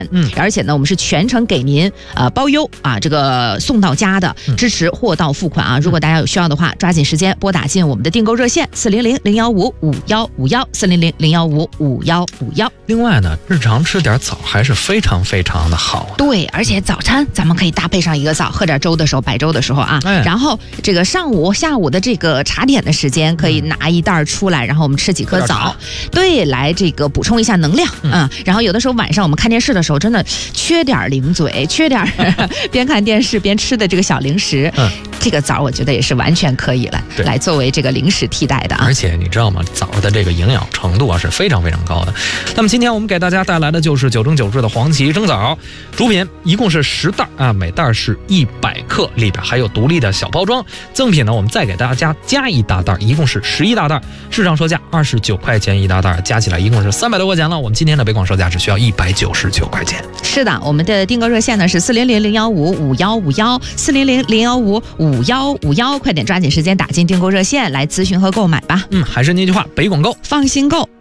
而且呢，我们是全程给您包邮啊，这个送到家的，支持货到付款啊。如果大家有需要的话，抓紧时间拨打进我们的订购热线400-015-5151，400-015-5151。 另外呢，日常吃点枣还是非常非常的好的。 对，而且早餐咱们可以搭配上一个枣，喝点粥的时候，白粥的时候啊，然后这个上午、下午的这个茶点的时间，可以拿一袋出来，然后我们吃几颗枣，对，来这个补充一下能量啊。然后有的时候晚上我们看电视的时候，真的缺点零嘴，缺点边看电视边吃的这个小零食，这个枣我觉得也是完全可以来作为这个零食替代的啊。 而且你知道吗？枣的这个营养程度啊是非常非常高的。那么今天我们给大家带来的就是9蒸9制的黄芪蒸枣，主品一共是10袋啊，每袋是100克，里边还有独立的小包装。赠品呢，我们再给大家加一大袋，一共是11大袋，市场售价29块钱一大袋，加起来一共是300多块钱了。我们今天的北广售价只需要199块钱。 是的，我们的订购热线呢是400-015-5151，400-015-5151，快点抓紧时间打进订购热线来咨询和购买吧。 还是那句话，北广购放心购。